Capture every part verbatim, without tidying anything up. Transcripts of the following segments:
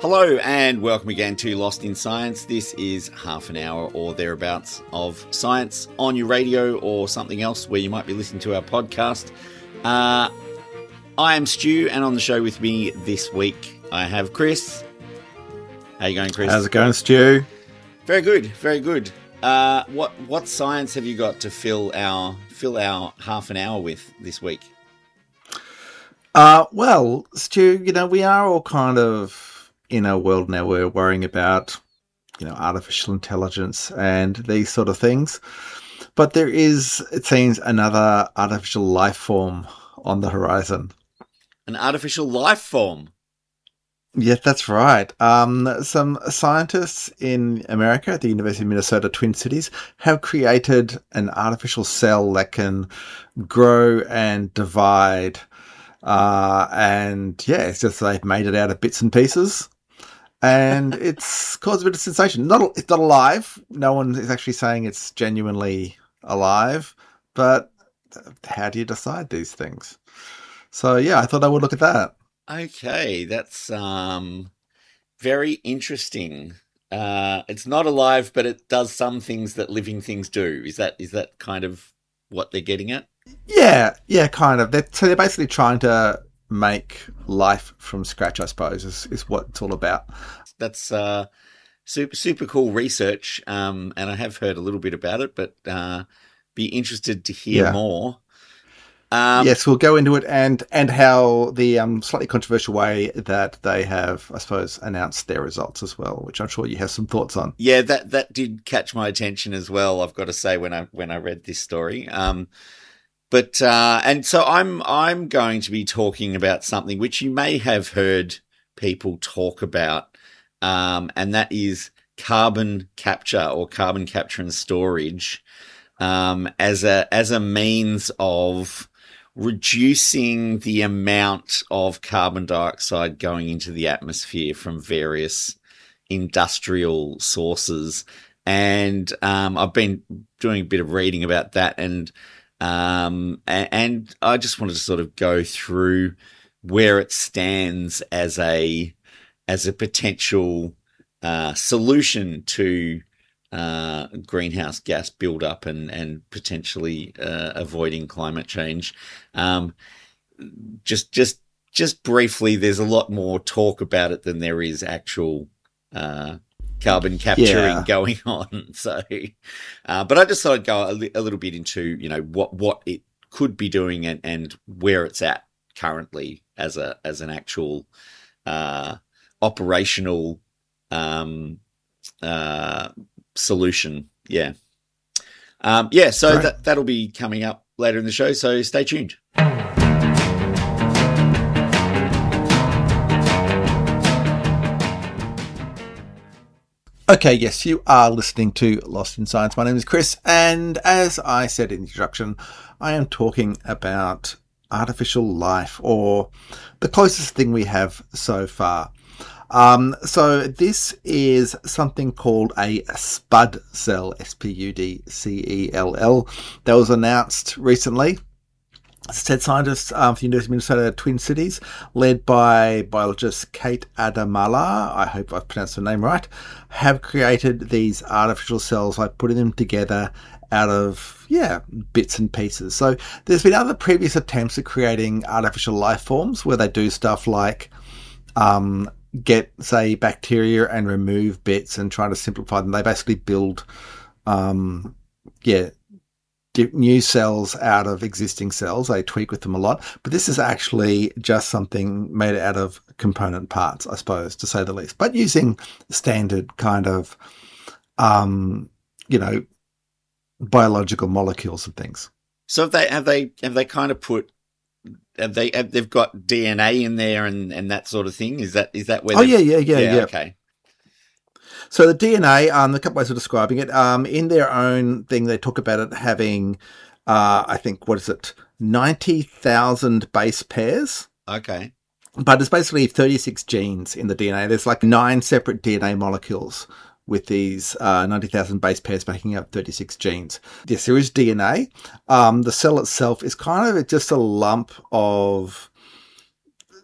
Hello and welcome again to Lost in Science. This is half an hour or thereabouts of science on your radio or something else where you might be listening to our podcast. Uh, I am Stu, and on the show with me this week I have Chris. How you going, Chris? How's it going, Stu? Very good, very good. Uh, what what science have you got to fill our fill our half an hour with this week? Uh, well, Stu, you know, we are all kind of in a world now where we're worrying about, you know, artificial intelligence and these sort of things. But there is, it seems, another artificial life form on the horizon. An artificial life form? Yeah, that's right. Um, some scientists in America at the University of Minnesota Twin Cities have created an artificial cell that can grow and divide. Uh, and yeah, it's just they've made it out of bits and pieces, and it's caused a bit of sensation. Not, it's not alive. No one is actually saying it's genuinely alive, but how do you decide these things? So yeah, I thought I would look at that. Okay, that's um very interesting. Uh, it's not alive, but it does some things that living things do. Is that is that kind of what they're getting at? Yeah, yeah, kind of. They're, so they're basically trying to make life from scratch, I suppose, is, is what it's all about. That's uh, super super cool research, um, and I have heard a little bit about it, but uh, be interested to hear yeah. more. Um, yes, we'll go into it and, and how the um, slightly controversial way that they have, I suppose, announced their results as well, which I'm sure you have some thoughts on. Yeah, that that did catch my attention as well, I've got to say, when I when I read this story. Um, but uh, and so I'm I'm going to be talking about something which you may have heard people talk about, um, and that is carbon capture or carbon capture and storage um, as a as a means of reducing the amount of carbon dioxide going into the atmosphere from various industrial sources. And um, I've been doing a bit of reading about that, and um, and I just wanted to sort of go through where it stands as a as a potential uh, solution to Uh, greenhouse gas buildup and and potentially uh, avoiding climate change. Um, just just just briefly, there's a lot more talk about it than there is actual uh, carbon capturing yeah. going on. So, uh, but I just thought I'd go a, li- a little bit into you know what what it could be doing and, and where it's at currently as a as an actual uh, operational um, uh, solution. Yeah. Um, yeah. So right. that, that'll be coming up later in the show. So stay tuned. Okay. Yes, you are listening to Lost in Science. My name is Chris. And as I said in the introduction, I am talking about artificial life, or the closest thing we have so far. Um, so this is something called a SPUD cell, S P U D C E L L, that was announced recently. As I said, scientists um, from the University of Minnesota Twin Cities, led by biologist Kate Adamala, I hope I've pronounced her name right, have created these artificial cells by putting them together out of, yeah, bits and pieces. So there's been other previous attempts at creating artificial life forms where they do stuff like um, get, say, bacteria and remove bits and try to simplify them. They basically build, um, yeah, new cells out of existing cells. They tweak with them a lot. But this is actually just something made out of component parts, I suppose, to say the least. But using standard kind of, um, you know, biological molecules and things. So have they have they have they kind of put have they have, they've got D N A in there and, and that sort of thing? Is that is that where? Oh yeah, yeah, yeah, yeah, yeah. Okay. So the D N A, um, a couple ways of describing it. Um, in their own thing, they talk about it having, uh, I think, what is it, ninety thousand base pairs. Okay. But it's basically thirty-six genes in the D N A. There's like nine separate D N A molecules with these uh, ninety thousand base pairs making up thirty-six genes. Yes, there is D N A. Um, the cell itself is kind of just a lump of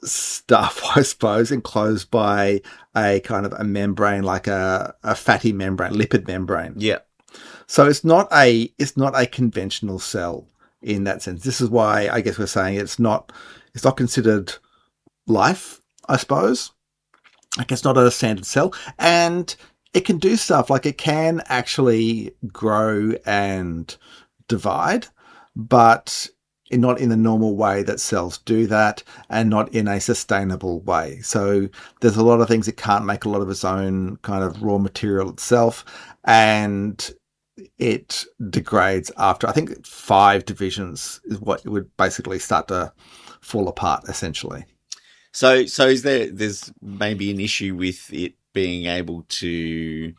stuff, I suppose, enclosed by a kind of a membrane, like a, a fatty membrane, lipid membrane. Yeah. So it's not a it's not a conventional cell in that sense. This is why I guess we're saying it's not it's not considered life, I suppose. Like it's not a standard cell, and it can do stuff like it can actually grow and divide, but not in the normal way that cells do that, and not in a sustainable way. So there's a lot of things it can't make a lot of its own kind of raw material itself, and it degrades after, I think, five divisions is what it would basically start to fall apart, essentially. So, so is there, there's maybe an issue with it being able to,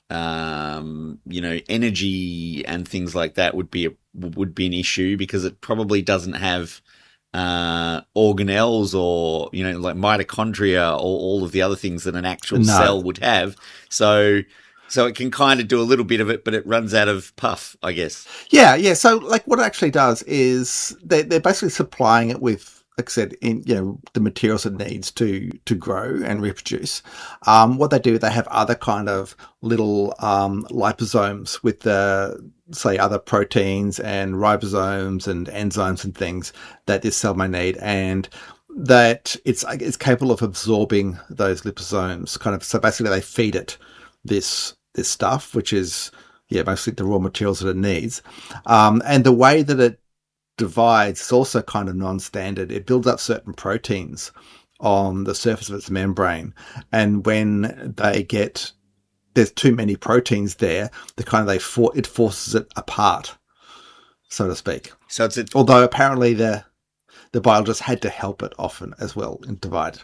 um, you know, energy and things like that would be a, would be an issue because it probably doesn't have uh, organelles or, you know, like mitochondria or all of the other things that an actual No. cell would have. So, so it can kind of do a little bit of it, but it runs out of puff, I guess. Yeah, yeah. So, like, what it actually does is they they're basically supplying it with, like I said, in you know the materials it needs to to grow and reproduce. Um, what they do, they have other kind of little um, liposomes with the say other proteins and ribosomes and enzymes and things that this cell may need, and that it's it's capable of absorbing those liposomes. Kind of, so basically, they feed it this this stuff, which is yeah, basically the raw materials that it needs, um, and the way that it divides is also kind of non-standard. It builds up certain proteins on the surface of its membrane, and when they get there's too many proteins there, the kind of they for, it forces it apart, so to speak. So it's a, although apparently the the biologist had to help it often as well in divide.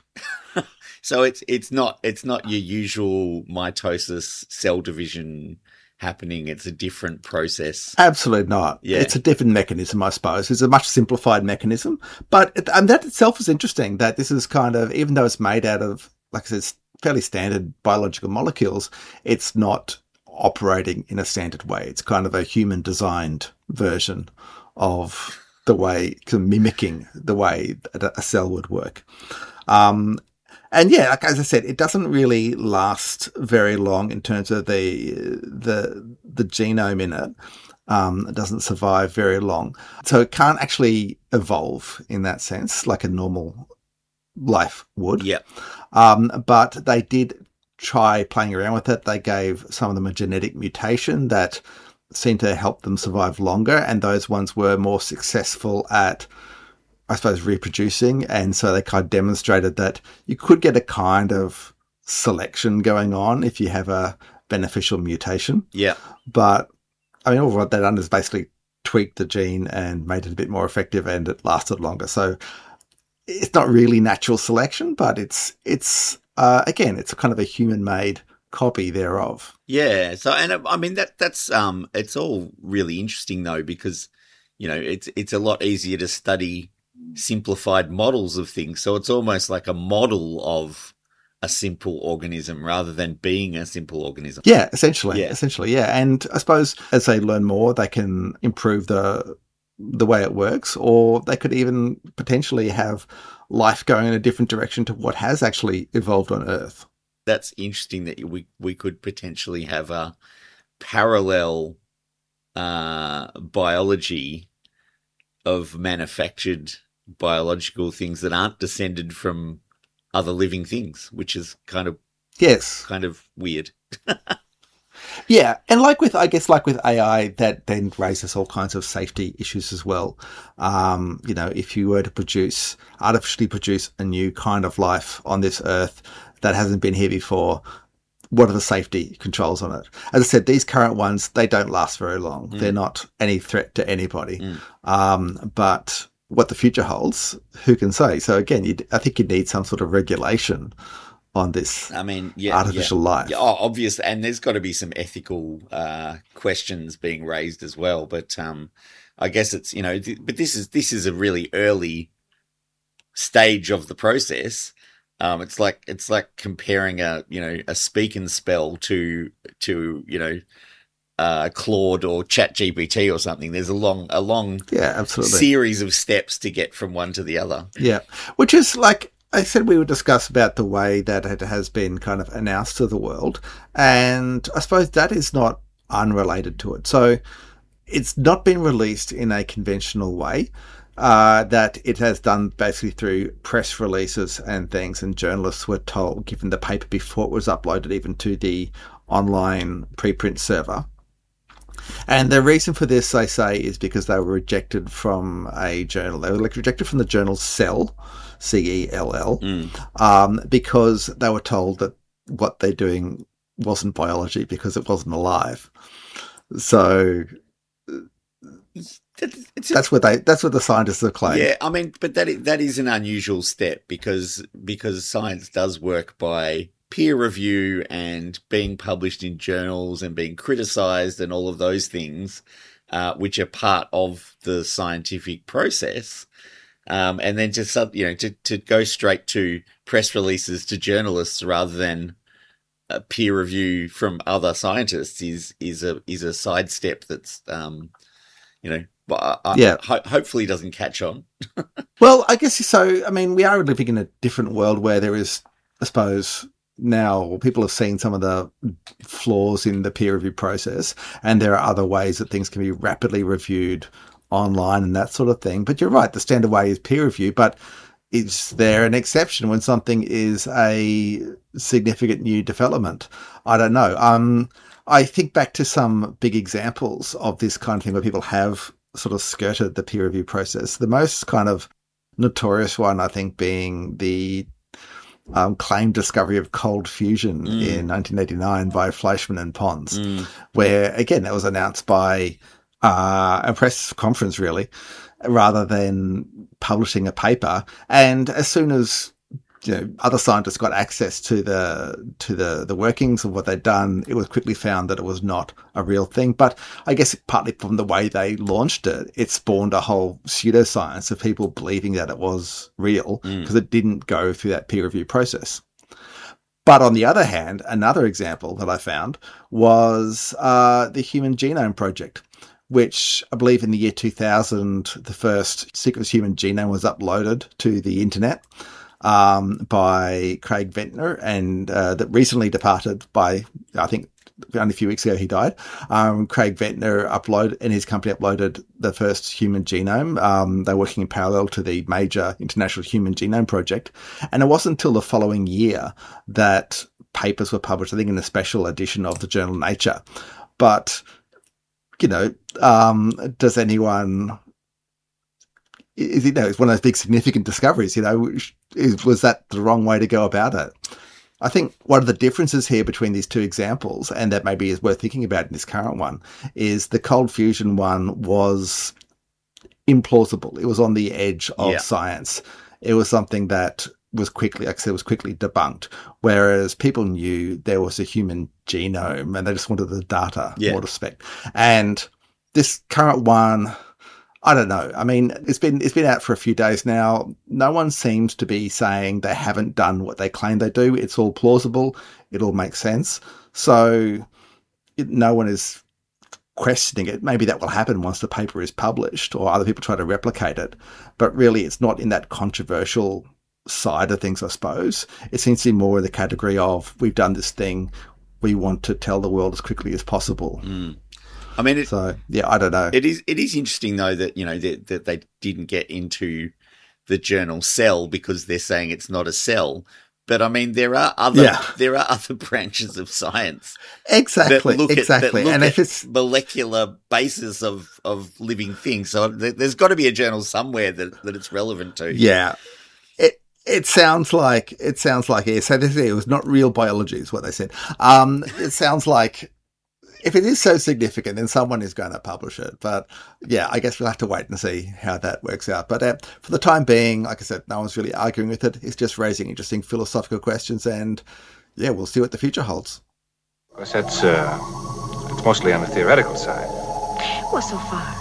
so it's it's not it's not your usual mitosis cell division happening. It's a different process. Absolutely not. Yeah. It's a different mechanism, I suppose. It's a much simplified mechanism. But it, and that itself is interesting, that this is kind of, even though it's made out of, like I said, fairly standard biological molecules, it's not operating in a standard way. It's kind of a human designed version of the way, kind of mimicking the way that a cell would work. Um, And yeah, like as I said, it doesn't really last very long in terms of the the the genome in it. Um, it doesn't survive very long, so it can't actually evolve in that sense like a normal life would. Yeah. Um, but they did try playing around with it. They gave some of them a genetic mutation that seemed to help them survive longer, and those ones were more successful at, I suppose, reproducing. And so they kind of demonstrated that you could get a kind of selection going on if you have a beneficial mutation. Yeah. But I mean, all what they've done is basically tweaked the gene and made it a bit more effective, and it lasted longer. So it's not really natural selection, but it's, it's, uh, again, it's a kind of a human made copy thereof. Yeah. So, and I mean, that, that's, um, it's all really interesting though, because, you know, it's, it's a lot easier to study simplified models of things. So it's almost like a model of a simple organism rather than being a simple organism. Yeah, essentially. Yeah. Essentially, yeah. And I suppose as they learn more, they can improve the the way it works, or they could even potentially have life going in a different direction to what has actually evolved on Earth. That's interesting that we we could potentially have a parallel uh, biology of manufactured biological things that aren't descended from other living things, which is kind of Yes. kind of weird. Yeah. And like with, I guess, like with A I, that then raises all kinds of safety issues as well. Um, you know, if you were to produce, artificially produce a new kind of life on this Earth that hasn't been here before, what are the safety controls on it? As I said, these current ones, they don't last very long. Mm. They're not any threat to anybody. Mm. Um, but what the future holds, who can say? So again, you'd, I think you need some sort of regulation on this. I mean, yeah, artificial yeah. life. Yeah, oh, obvious, and there's got to be some ethical uh, questions being raised as well. But um, I guess it's, you know, th- but this is this is a really early stage of the process. Um, it's like it's like comparing a you know a speak and spell to to you know uh, Claude or ChatGPT or something. There's a long a long yeah absolutely series of steps to get from one to the other. Yeah, which is like I said we would discuss about the way that it has been kind of announced to the world, and I suppose that is not unrelated to it. So it's not been released in a conventional way, uh, that it has done basically through press releases and things, and journalists were told, given the paper before it was uploaded even to the online preprint server. And the reason for this, they say, is because they were rejected from a journal. They were like rejected from the journal Cell, C E L L, mm. um, because they were told that what they're doing wasn't biology because it wasn't alive. So it's, it's that's a, what they that's what the scientists have claimed. Yeah, I mean, but that is, that is an unusual step because because science does work by peer review and being published in journals and being criticized and all of those things, uh, which are part of the scientific process. Um, and then to, you know, to, to go straight to press releases to journalists rather than a peer review from other scientists is, is a, is a sidestep that's, um, you know, I, yeah. ho- hopefully doesn't catch on. Well, I guess so. I mean, we are living in a different world where there is, I suppose, now people have seen some of the flaws in the peer review process, and there are other ways that things can be rapidly reviewed online and that sort of thing. But you're right, the standard way is peer review, but is there an exception when something is a significant new development? I don't know. Um, I think back to some big examples of this kind of thing where people have sort of skirted the peer review process. The most kind of notorious one, I think, being the Um, claimed discovery of cold fusion mm. in nineteen eighty-nine by Fleischmann and Pons, mm. where, again, that was announced by uh, a press conference, really, rather than publishing a paper. And as soon as, you know, other scientists got access to the to the, the workings of what they'd done, it was quickly found that it was not a real thing. But I guess partly from the way they launched it, it spawned a whole pseudoscience of people believing that it was real because mm. it didn't go through that peer review process. But on the other hand, another example that I found was uh, the Human Genome Project, which I believe in the year two thousand, the first sequenced human genome was uploaded to the internet. Um, by Craig Ventner, and uh, that recently departed by, I think, only a few weeks ago he died. Um, Craig Ventner uploaded, and his company uploaded the first human genome. Um, they're working in parallel to the major International Human Genome Project. And it wasn't until the following year that papers were published, I think in a special edition of the journal Nature. But, you know, um, does anyone... Is, you know, it's one of those big significant discoveries, you know, is, was that the wrong way to go about it? I think one of the differences here between these two examples, and that maybe is worth thinking about in this current one, is the cold fusion one was implausible. It was on the edge of yeah. science. It was something that was quickly, like I said, was quickly debunked, whereas people knew there was a human genome and they just wanted the data, yeah. more respect. And this current one... I don't know. I mean, it's been it's been out for a few days now. No one seems to be saying they haven't done what they claim they do. It's all plausible. It all makes sense. So it, no one is questioning it. Maybe that will happen once the paper is published or other people try to replicate it. But really, it's not in that controversial side of things, I suppose. It seems to be more in the category of, we've done this thing, we want to tell the world as quickly as possible. Mm. I mean, it, so yeah, I don't know. It is it is interesting though that you know that, that they didn't get into the journal Cell because they're saying it's not a cell. But I mean, there are other yeah. there are other branches of science exactly that look exactly, at, that look and at if it's molecular basis of, of living things, so there's got to be a journal somewhere that, that it's relevant to. Yeah, it it sounds like it sounds like yeah. So this it was not real biology, is what they said. Um, it sounds like. If it is so significant, then someone is going to publish it. But yeah, I guess we'll have to wait and see how that works out. But uh, for the time being, like I said, no one's really arguing with it. It's just raising interesting philosophical questions. And yeah, we'll see what the future holds. I said it's, uh, it's mostly on the theoretical side. Well, so far.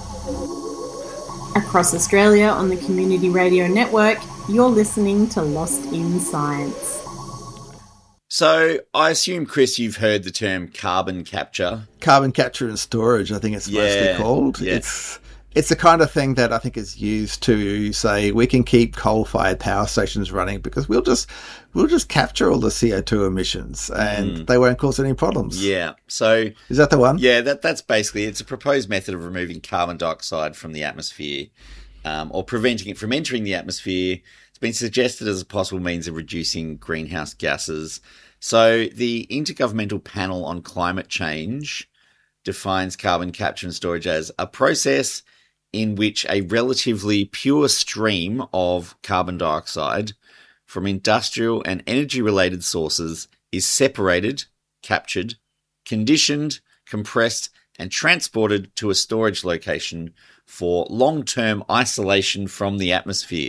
Across Australia on the Community Radio Network, you're listening to Lost in Science. So I assume, Chris, you've heard the term carbon capture. Carbon capture and storage, I think it's yeah, mostly called. Yeah. It's it's the kind of thing that I think is used to say we can keep coal-fired power stations running because we'll just we'll just capture all the C O two emissions and mm. they won't cause any problems. Yeah. So is that the one? Yeah, that that's basically it's a proposed method of removing carbon dioxide from the atmosphere, um, or preventing it from entering the atmosphere. It's been suggested as a possible means of reducing greenhouse gases. So the Intergovernmental Panel on Climate Change defines carbon capture and storage as a process in which a relatively pure stream of carbon dioxide from industrial and energy-related sources is separated, captured, conditioned, compressed, and transported to a storage location for long-term isolation from the atmosphere.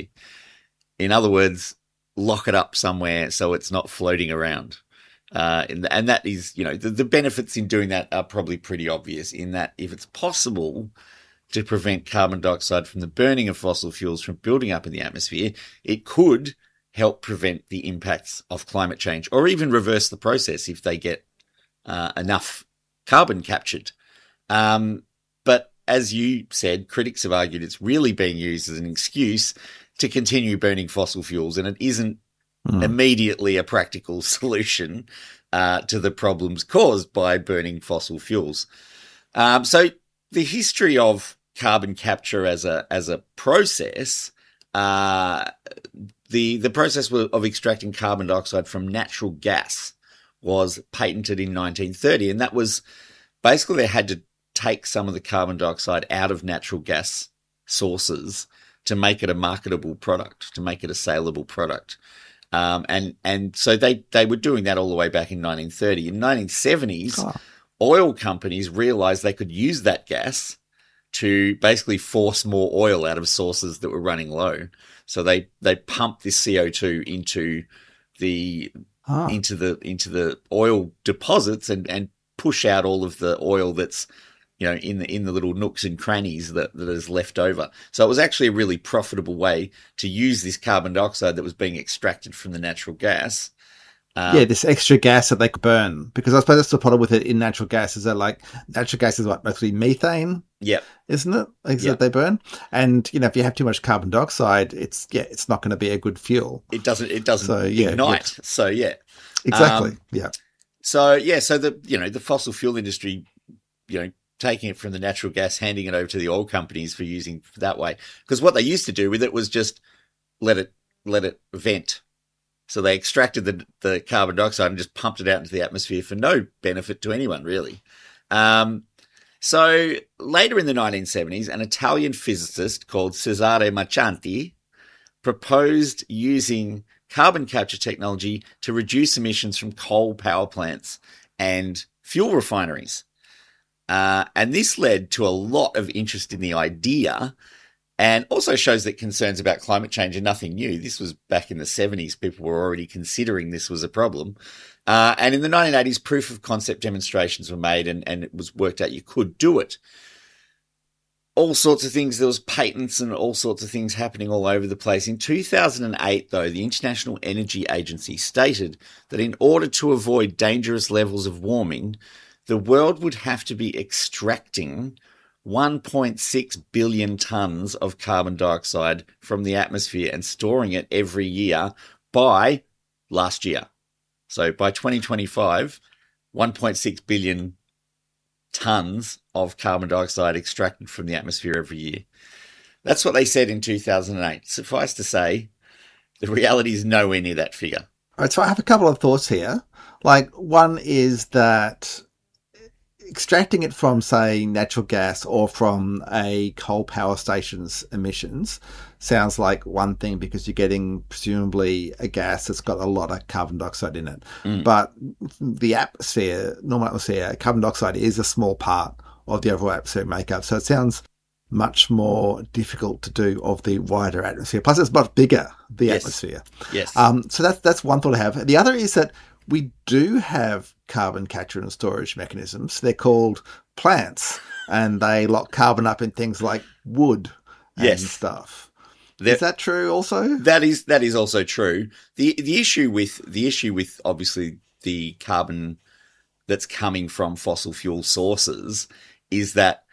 In other words, lock it up somewhere so it's not floating around. Uh, and, and that is, you know, the, the benefits in doing that are probably pretty obvious in that if it's possible to prevent carbon dioxide from the burning of fossil fuels from building up in the atmosphere, it could help prevent the impacts of climate change or even reverse the process if they get uh, enough carbon captured. Um, but as you said, critics have argued it's really being used as an excuse to continue burning fossil fuels, and it isn't mm. immediately a practical solution uh, to the problems caused by burning fossil fuels. Um, so the history of carbon capture as a as a process, uh, the the process of extracting carbon dioxide from natural gas was patented in nineteen thirty, and that was basically they had to take some of the carbon dioxide out of natural gas sources to make it a marketable product, to make it a saleable product. Um, and and so they, they were doing that all the way back in nineteen thirty. In nineteen seventies, oh. oil companies realized they could use that gas to basically force more oil out of sources that were running low. So they, they pumped this C O two into the oh. into the into the oil deposits and, and push out all of the oil that's, you know, in the in the little nooks and crannies that, that is left over. So it was actually a really profitable way to use this carbon dioxide that was being extracted from the natural gas. Um, yeah, this extra gas that they could burn. Because I suppose that's the problem with it in natural gas is that, like, natural gas is what, mostly methane? Yep. Isn't it? Like, yep. that they burn? And, you know, if you have too much carbon dioxide, it's, yeah, it's not going to be a good fuel. It doesn't, it doesn't so, yeah, ignite. Yep. So, yeah. Exactly. Um, yeah. So, yeah, so the, you know, the fossil fuel industry, you know, taking it from the natural gas, handing it over to the oil companies for using that way. Because what they used to do with it was just let it, let it vent. So they extracted the, the carbon dioxide and just pumped it out into the atmosphere for no benefit to anyone, really. Um, so later in the nineteen seventies, an Italian physicist called Cesare Marcanti proposed using carbon capture technology to reduce emissions from coal power plants and fuel refineries. Uh, and this led to a lot of interest in the idea, and also shows that concerns about climate change are nothing new. This was back in the seventies. People were already considering this was a problem. Uh, and in the nineteen eighties, proof of concept demonstrations were made, and, and it was worked out you could do it. All sorts of things. There was patents and all sorts of things happening all over the place. In two thousand eight, though, the International Energy Agency stated that in order to avoid dangerous levels of warming, the world would have to be extracting one point six billion tons of carbon dioxide from the atmosphere and storing it every year by last year. So by twenty twenty-five, one point six billion tons of carbon dioxide extracted from the atmosphere every year. That's what they said in two thousand eight. Suffice to say, the reality is nowhere near that figure. All right, so I have a couple of thoughts here. Like, one is that extracting it from, say, natural gas or from a coal power station's emissions sounds like one thing because you're getting presumably a gas that's got a lot of carbon dioxide in it. Mm. But the atmosphere, normal atmosphere, carbon dioxide is a small part of the overall atmospheric makeup. So it sounds much more difficult to do of the wider atmosphere. Plus, it's much bigger, the yes. atmosphere. Yes. Um, so that's, that's one thought I have. The other is that we do have carbon capture and storage mechanisms. They're called plants, and they lock carbon up in things like wood and yes. stuff. That, is that true also? That is that is also true. The the issue with the issue with obviously the carbon that's coming from fossil fuel sources is that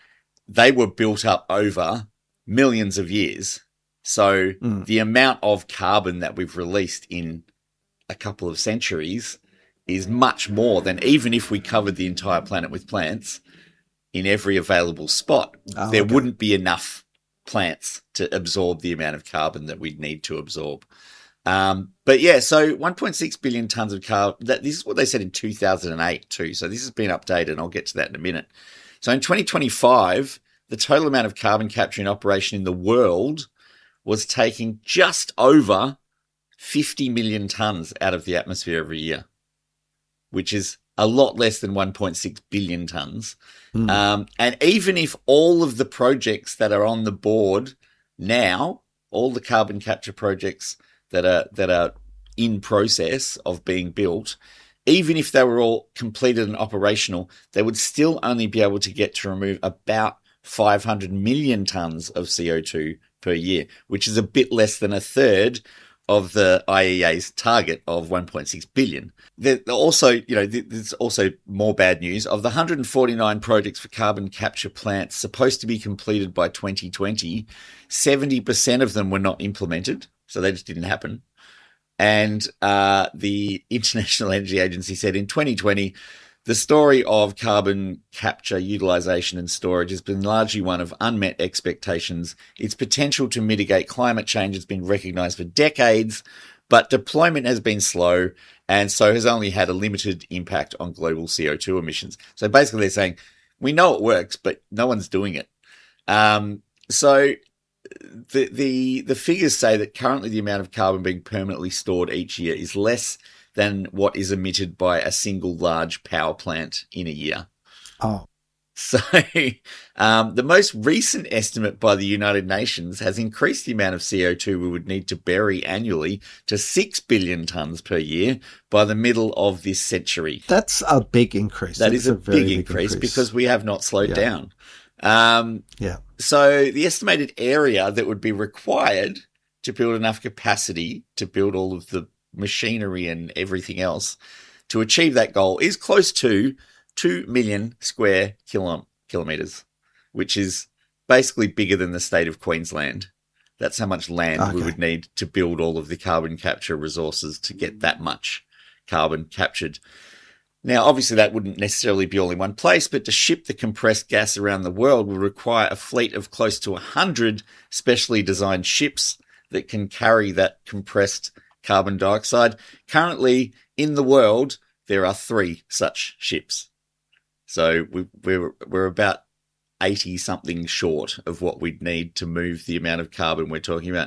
they were built up over millions of years. So mm. the amount of carbon that we've released in a couple of centuries is much more than even if we covered the entire planet with plants in every available spot. Oh, there okay. wouldn't be enough plants to absorb the amount of carbon that we'd need to absorb. Um, but yeah, so one point six billion tons of carbon, that, this is what they said in two thousand eight too. So this has been updated and I'll get to that in a minute. So in twenty twenty-five, the total amount of carbon capture in operation in the world was taking just over fifty million tons out of the atmosphere every year, which is a lot less than one point six billion tons. Mm. Um, and even if all of the projects that are on the board now, all the carbon capture projects that are that are in process of being built, even if they were all completed and operational, they would still only be able to get to remove about five hundred million tons of C O two per year, which is a bit less than a third of the I E A's target of one point six billion. There also, you know, there's also more bad news. Of the one hundred forty-nine projects for carbon capture plants supposed to be completed by twenty twenty, seventy percent of them were not implemented. So they just didn't happen. And uh, the International Energy Agency said in twenty twenty, the story of carbon capture, utilization and storage has been largely one of unmet expectations. Its potential to mitigate climate change has been recognized for decades, but deployment has been slow and so has only had a limited impact on global C O two emissions. So basically they're saying, we know it works, but no one's doing it. Um, so the, the, the figures say that currently the amount of carbon being permanently stored each year is less than what is emitted by a single large power plant in a year. Oh. So um, the most recent estimate by the United Nations has increased the amount of C O two we would need to bury annually to six billion tonnes per year by the middle of this century. That's a big increase. That That's is a, a big, big increase, increase because we have not slowed yeah. down. Um, yeah. So the estimated area that would be required to build enough capacity to build all of the machinery and everything else to achieve that goal is close to two million square kilo- kilometres, which is basically bigger than the state of Queensland. That's how much land okay. we would need to build all of the carbon capture resources to get that much carbon captured. Now, obviously, that wouldn't necessarily be all in one place, but to ship the compressed gas around the world would require a fleet of close to one hundred specially designed ships that can carry that compressed carbon dioxide. Currently, in the world, there are three such ships. So we, we're we're about eighty something short of what we'd need to move the amount of carbon we're talking about.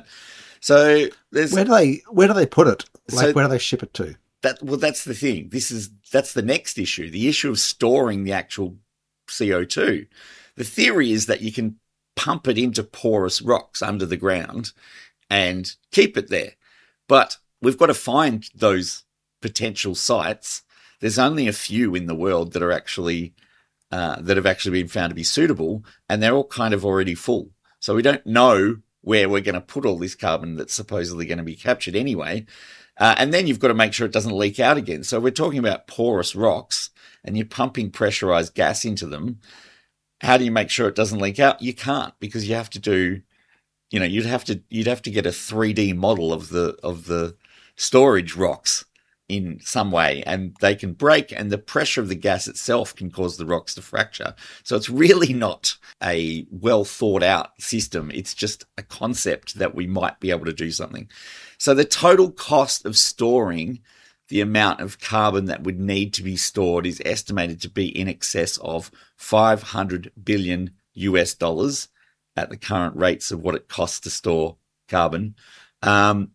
So there's where do they where do they put it? Like so where do they ship it to? That well, that's the thing. This is that's the next issue. The issue of storing the actual C O two. The theory is that you can pump it into porous rocks under the ground and keep it there, but we've got to find those potential sites. There's only a few in the world that are actually uh, that have actually been found to be suitable, and they're all kind of already full. So we don't know where we're going to put all this carbon that's supposedly going to be captured anyway. Uh, and then you've got to make sure it doesn't leak out again. So we're talking about porous rocks, and you're pumping pressurized gas into them. How do you make sure it doesn't leak out? You can't, because you have to do, you know, you'd have to you'd have to get a three D model of the of the storage rocks in some way, and they can break, and the pressure of the gas itself can cause the rocks to fracture. So it's really not a well thought out system. It's just a concept that we might be able to do something. So the total cost of storing the amount of carbon that would need to be stored is estimated to be in excess of five hundred billion U S dollars at the current rates of what it costs to store carbon. Um,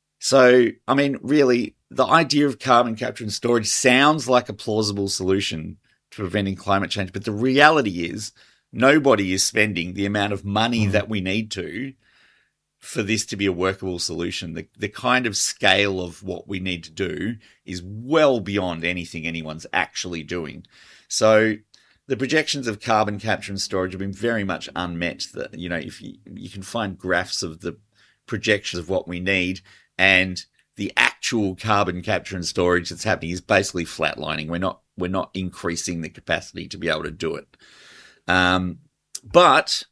so, I mean, really, the idea of carbon capture and storage sounds like a plausible solution to preventing climate change, but the reality is nobody is spending the amount of money mm. that we need to for this to be a workable solution. The, the kind of scale of what we need to do is well beyond anything anyone's actually doing. So the projections of carbon capture and storage have been very much unmet. That, you know, if you, you can find graphs of the projections of what we need, and the actual carbon capture and storage that's happening is basically flatlining. We're not we're not increasing the capacity to be able to do it. Um, but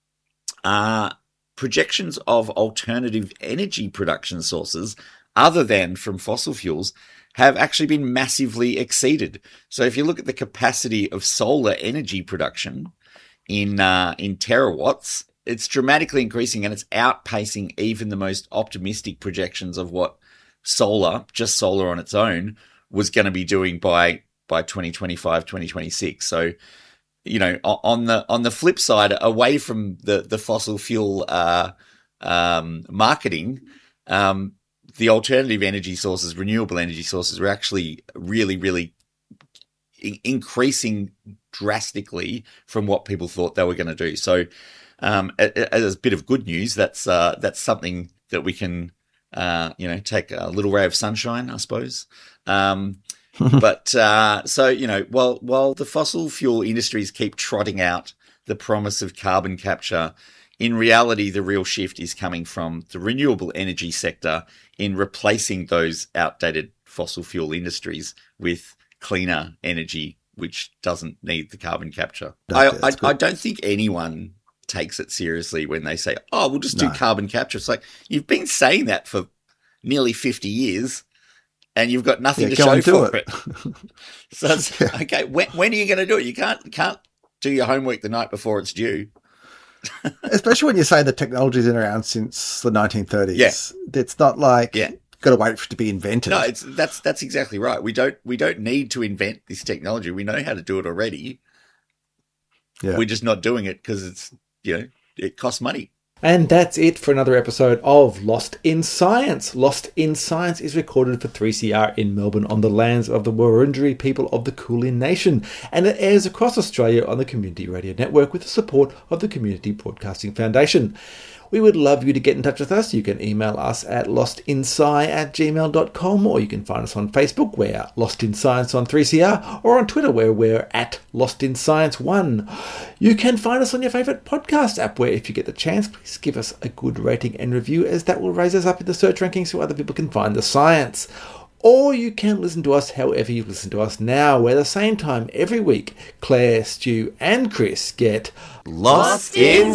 uh, projections of alternative energy production sources other than from fossil fuels have actually been massively exceeded. So if you look at the capacity of solar energy production in uh, in terawatts, it's dramatically increasing, and it's outpacing even the most optimistic projections of what solar, just solar on its own, was going to be doing by by twenty twenty-five, twenty twenty-six. So, you know, on the on the flip side, away from the the fossil fuel uh, um, marketing, um, the alternative energy sources, renewable energy sources, are actually really, really I- increasing drastically from what people thought they were going to do. So, um, as a bit of good news, that's uh, that's something that we can, uh, you know, take a little ray of sunshine, I suppose. Um, but uh, so, you know, while while the fossil fuel industries keep trotting out the promise of carbon capture, in reality, the real shift is coming from the renewable energy sector in replacing those outdated fossil fuel industries with cleaner energy, which doesn't need the carbon capture. I, I, I don't think anyone takes it seriously when they say, oh, we'll just do no. carbon capture. It's like, you've been saying that for nearly fifty years and you've got nothing yeah, to show for it. it. So it's, yeah. okay, when, when are you going to do it? You can't, can't do your homework the night before it's due. Especially when you say the technology's been around since the nineteen thirties. Yeah. It's not like yeah. got to wait for it to be invented. No, it's that's that's exactly right. We don't we don't need to invent this technology. We know how to do it already. Yeah. We're just not doing it because it's, you know, it costs money. And that's it for another episode of Lost in Science. Lost in Science is recorded for three C R in Melbourne on the lands of the Wurundjeri people of the Kulin Nation, and it airs across Australia on the Community Radio Network with the support of the Community Broadcasting Foundation. We would love you to get in touch with us. You can email us at lostinsci at gmail dot com, or you can find us on Facebook, we're Lost in Science on three C R, or on Twitter, where we're at Lost in Science one. You can find us on your favourite podcast app, where if you get the chance, please give us a good rating and review, as that will raise us up in the search rankings so other people can find the science. Or you can listen to us however you listen to us now, where at the same time every week, Claire, Stu and Chris get Lost in